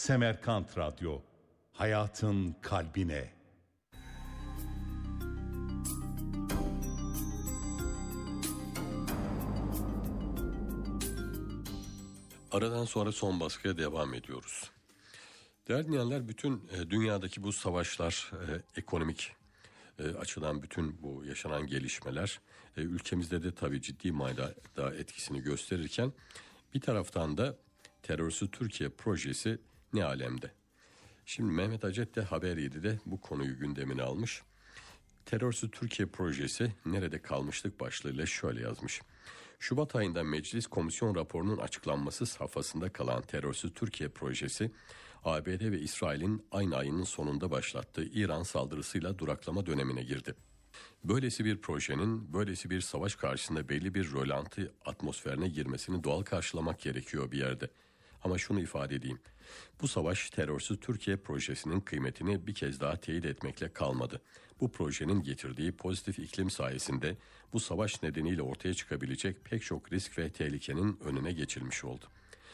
Semerkant Radyo, hayatın kalbine. Aradan sonra son baskıya devam ediyoruz. Değerli dinleyenler, bütün dünyadaki bu savaşlar, ekonomik açıdan bütün bu yaşanan gelişmeler ülkemizde de tabii ciddi manada etkisini gösterirken bir taraftan da terörsüz Türkiye projesi ne alemde? Şimdi Mehmet Acet de Haber 7'de bu konuyu gündemine almış. Terörsüz Türkiye projesi nerede kalmıştık başlığıyla şöyle yazmış. Şubat ayında Meclis Komisyon raporunun açıklanması safhasında kalan terörsüz Türkiye projesi, ABD ve İsrail'in aynı ayının sonunda başlattığı İran saldırısıyla duraklama dönemine girdi. Böylesi bir projenin, böylesi bir savaş karşısında belli bir rölanti atmosferine girmesini doğal karşılamak gerekiyor bir yerde. Ama şunu ifade edeyim. Bu savaş terörsüz Türkiye projesinin kıymetini bir kez daha teyit etmekle kalmadı. Bu projenin getirdiği pozitif iklim sayesinde bu savaş nedeniyle ortaya çıkabilecek pek çok risk ve tehlikenin önüne geçilmiş oldu.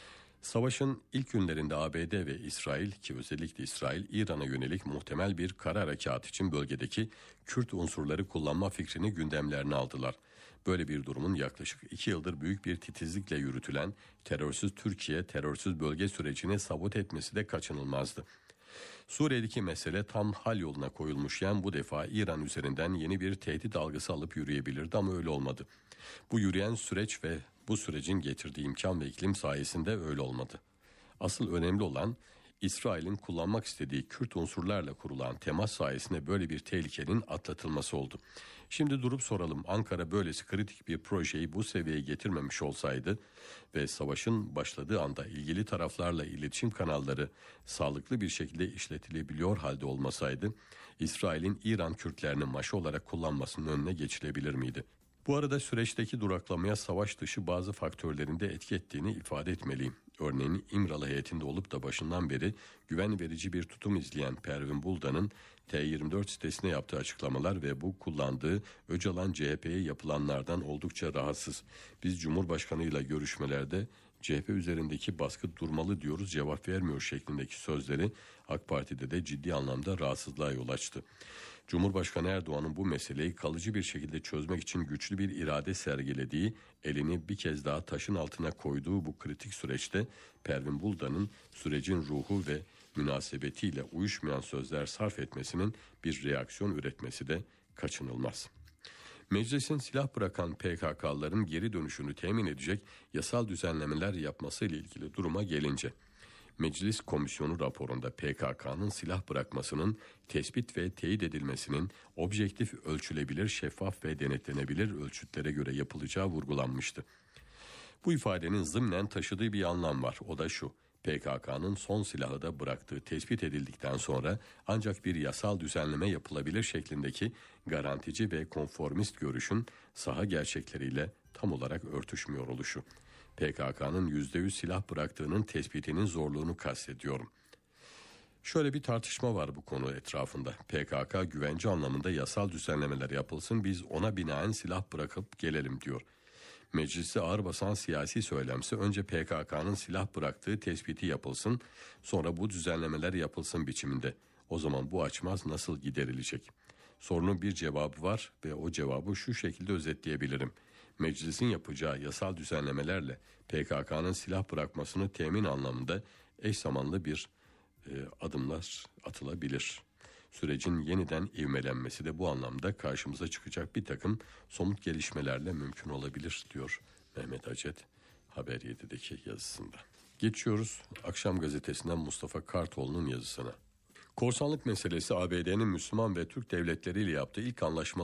Savaşın ilk günlerinde ABD ve İsrail, ki özellikle İsrail, İran'a yönelik muhtemel bir kara harekatı için bölgedeki Kürt unsurları kullanma fikrini gündemlerine aldılar. Böyle bir durumun yaklaşık 2 yıldır büyük bir titizlikle yürütülen terörsüz Türkiye, terörsüz bölge sürecini sabote etmesi de kaçınılmazdı. Suriye'deki mesele tam hal yoluna koyulmuşken bu defa İran üzerinden yeni bir tehdit algısı alıp yürüyebilirdi ama öyle olmadı. Bu yürüyen süreç ve bu sürecin getirdiği imkan ve iklim sayesinde öyle olmadı. Asıl önemli olan İsrail'in kullanmak istediği Kürt unsurlarla kurulan temas sayesinde böyle bir tehlikenin atlatılması oldu. Şimdi durup soralım, Ankara böylesi kritik bir projeyi bu seviyeye getirmemiş olsaydı ve savaşın başladığı anda ilgili taraflarla iletişim kanalları sağlıklı bir şekilde işletilebiliyor halde olmasaydı, İsrail'in İran Kürtlerini maşa olarak kullanmasının önüne geçilebilir miydi? Bu arada süreçteki duraklamaya savaş dışı bazı faktörlerin de etki ettiğini ifade etmeliyim. Örneğin İmralı heyetinde olup da başından beri güven verici bir tutum izleyen Pervin Buldan'ın T24 sitesine yaptığı açıklamalar ve bu kullandığı Öcalan CHP'ye yapılanlardan oldukça rahatsız. Biz Cumhurbaşkanıyla görüşmelerde CHP üzerindeki baskı durmalı diyoruz, cevap vermiyor şeklindeki sözleri AK Parti'de de ciddi anlamda rahatsızlığa yol açtı. Cumhurbaşkanı Erdoğan'ın bu meseleyi kalıcı bir şekilde çözmek için güçlü bir irade sergilediği, elini bir kez daha taşın altına koyduğu bu kritik süreçte Pervin Buldan'ın sürecin ruhu ve münasebetiyle uyuşmayan sözler sarf etmesinin bir reaksiyon üretmesi de kaçınılmaz. Meclisin silah bırakan PKK'ların geri dönüşünü temin edecek yasal düzenlemeler yapmasıyla ilgili duruma gelince, Meclis Komisyonu raporunda PKK'nın silah bırakmasının tespit ve teyit edilmesinin objektif, ölçülebilir, şeffaf ve denetlenebilir ölçütlere göre yapılacağı vurgulanmıştı. Bu ifadenin zımnen taşıdığı bir anlam var. O da şu: PKK'nın son silahı da bıraktığı tespit edildikten sonra ancak bir yasal düzenleme yapılabilir şeklindeki garantici ve konformist görüşün saha gerçekleriyle tam olarak örtüşmüyor oluşu. PKK'nın %100 silah bıraktığının tespitinin zorluğunu kastediyorum. Şöyle bir tartışma var bu konu etrafında. PKK güvence anlamında yasal düzenlemeler yapılsın, biz ona binaen silah bırakıp gelelim diyor. Mecliste ağır basan siyasi söylemse önce PKK'nın silah bıraktığı tespiti yapılsın, sonra bu düzenlemeler yapılsın biçiminde. O zaman bu açmaz nasıl giderilecek? Sorunun bir cevabı var ve o cevabı şu şekilde özetleyebilirim. Meclisin yapacağı yasal düzenlemelerle PKK'nın silah bırakmasını temin anlamında eş zamanlı bir adımlar atılabilir. Sürecin yeniden ivmelenmesi de bu anlamda karşımıza çıkacak bir takım somut gelişmelerle mümkün olabilir diyor Mehmet Acet Haber 7'deki yazısında. Geçiyoruz Akşam Gazetesi'nden Mustafa Kartoğlu'nun yazısına. Korsanlık meselesi ABD'nin Müslüman ve Türk devletleriyle yaptığı ilk anlaşmalar